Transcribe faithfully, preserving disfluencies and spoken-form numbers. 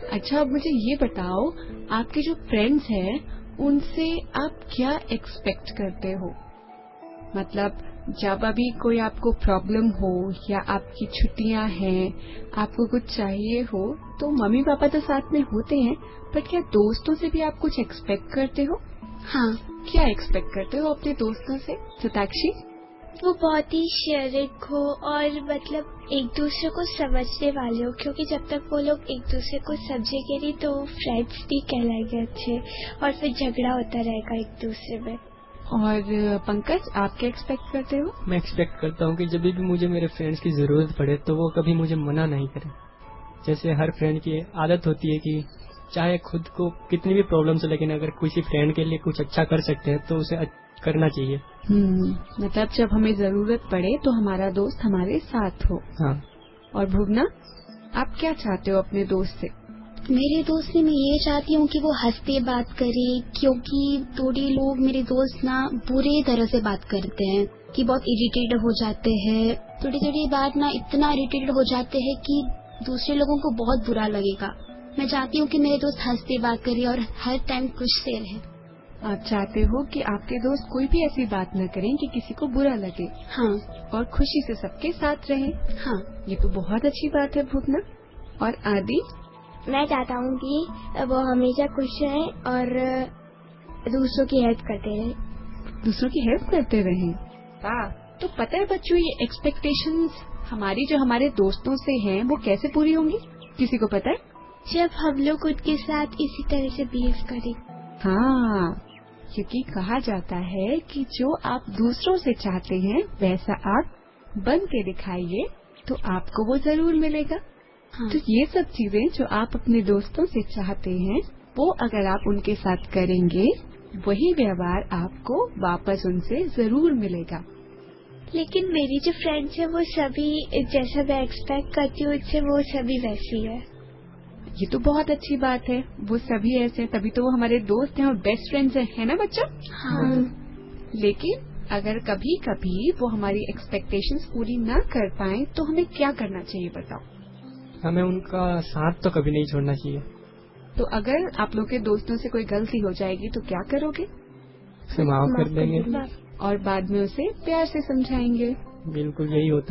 अच्छा, अब मुझे ये बताओ, आपके जो फ्रेंड्स हैं उनसे आप क्या एक्सपेक्ट करते हो? मतलब जब अभी कोई आपको प्रॉब्लम हो या आपकी छुट्टियां हैं, आपको कुछ चाहिए हो, तो मम्मी पापा तो साथ में होते हैं, पर क्या दोस्तों से भी आप कुछ एक्सपेक्ट करते हो? हाँ। क्या एक्सपेक्ट करते हो अपने दोस्तों से सताक्षी? वो बहुत ही शेयरिंग हो और मतलब एक दूसरे को समझने वाले हो, क्योंकि जब तक वो लोग एक दूसरे को समझेंगे नहीं तो फ्रेंड्स भी कहलाएंगे अच्छे, और फिर झगड़ा होता रहेगा एक दूसरे में। और पंकज, आप क्या एक्सपेक्ट करते हो? मैं एक्सपेक्ट करता हूँ कि जब भी मुझे मेरे फ्रेंड्स की जरूरत पड़े तो वो कभी मुझे मना नहीं करें। जैसे हर फ्रेंड की आदत होती है कि चाहे खुद को कितनी भी प्रॉब्लम्स हो, लेकिन अगर किसी फ्रेंड के लिए कुछ अच्छा कर सकते हैं तो उसे करना चाहिए। हम्म, मतलब जब हमें जरूरत पड़े तो हमारा दोस्त हमारे साथ हो। हाँ। और भुवना, आप क्या चाहते हो अपने दोस्त से? मेरे दोस्त से मैं ये चाहती हूँ कि वो हंसते बात करे, क्योंकि थोड़े लोग मेरे दोस्त ना बुरे तरह से बात करते हैं कि बहुत इरिटेट हो जाते हैं। थोड़ी थोड़ी बात ना इतना इरिटेट हो जाते हैं कि दूसरे लोगों को बहुत बुरा लगेगा। मैं चाहती हूँ कि मेरे दोस्त हंसते बात करे और हर टाइम खुश से रहे। आप चाहते हो कि आपके दोस्त कोई भी ऐसी बात न करें कि किसी को बुरा लगे। हाँ। और खुशी से सबके साथ रहे। हाँ। ये तो बहुत अच्छी बात है भुवना। और आदि? मैं चाहता हूँ कि वो हमेशा खुश रहे और दूसरों की हेल्प करते रहे। दूसरों की हेल्प करते रहे। वाह। तो पता है बच्चों, ये एक्सपेक्टेशंस हमारी जो हमारे दोस्तों से हैं वो कैसे पूरी होंगी? किसी को पता है? जब हम लोग उनके साथ इसी तरह से बिहेव करें। हाँ, क्योंकि कहा जाता है कि जो आप दूसरों से चाहते हैं वैसा आप बन के दिखाइए तो आपको वो जरूर मिलेगा। हाँ। तो ये सब चीजें जो आप अपने दोस्तों से चाहते हैं वो अगर आप उनके साथ करेंगे, वही व्यवहार आपको वापस उनसे जरूर मिलेगा। लेकिन मेरी जो फ्रेंड्स है वो सभी जैसा मैं एक्सपेक्ट करती हूँ उससे वो सभी वैसी है। ये तो बहुत अच्छी बात है, वो सभी ऐसे हैं, तभी तो वो हमारे दोस्त हैं और बेस्ट फ्रेंड्स हैं, है ना बच्चों? हाँ। लेकिन अगर कभी कभी वो हमारी एक्सपेक्टेशंस पूरी ना कर पाए तो हमें क्या करना चाहिए बताओ? हमें उनका साथ तो कभी नहीं छोड़ना चाहिए। तो अगर आप लोग के दोस्तों से कोई गलती हो जाएगी तो क्या करोगे? उसे माफ कर देंगे और बाद में उसे प्यार से समझाएंगे। बिल्कुल यही होता